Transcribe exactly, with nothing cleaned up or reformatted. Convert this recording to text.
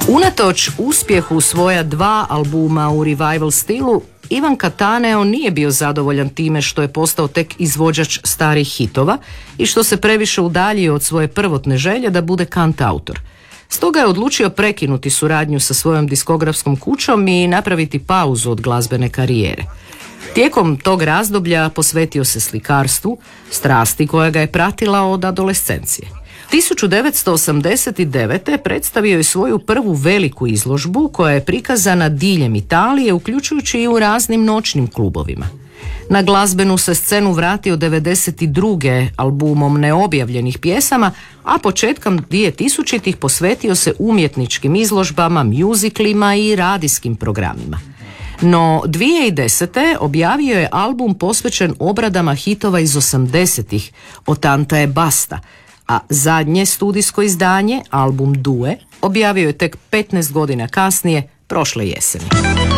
Unatoč uspjehu svoja dva albuma u revival stilu, Ivan Cattaneo nije bio zadovoljan time što je postao tek izvođač starih hitova i što se previše udaljio od svoje prvotne želje da bude kantautor. Stoga je odlučio prekinuti suradnju sa svojom diskografskom kućom i napraviti pauzu od glazbene karijere. Tijekom tog razdoblja posvetio se slikarstvu, strasti koja ga je pratila od adolescencije. tisuću devetsto osamdeset devete. predstavio je svoju prvu veliku izložbu koja je prikazana diljem Italije, uključujući i u raznim noćnim klubovima. Na glazbenu se scenu vratio devedeset druge. albumom neobjavljenih pjesama, a početkom dvije tisućitih. posvetio se umjetničkim izložbama, mjuziklima i radijskim programima. No dvije tisuće desete. objavio je album posvećen obradama hitova iz osamdesetih. Od Tanta e basta, a zadnje studijsko izdanje, album Due, objavio je tek petnaest godina kasnije, prošle jeseni.